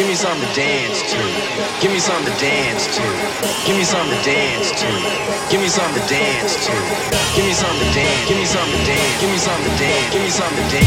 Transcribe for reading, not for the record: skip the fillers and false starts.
Give me something to dance to. Give me something to dance to. Give me something to dance to. Give me something to dance to. Give me something to dance. Give me something to dance. Give me something to dance. Give me something to dance.